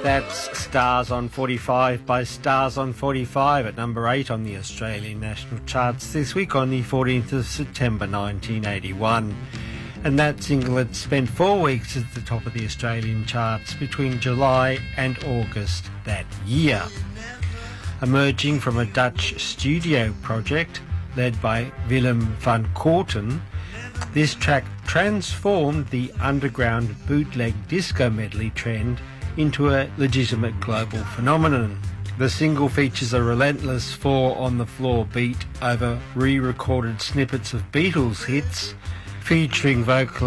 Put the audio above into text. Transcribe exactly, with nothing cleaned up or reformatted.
That's Stars on forty-five by Stars on forty-five at number eight on the Australian national charts this week on the fourteenth of September nineteen eighty-one. And that single had spent four weeks at the top of the Australian charts between July and August that year. Emerging from a Dutch studio project led by Willem van Koorten, this track transformed the underground bootleg disco medley trend into a legitimate global phenomenon. The single features a relentless four-on-the-floor beat over re-recorded snippets of Beatles hits, featuring vocalist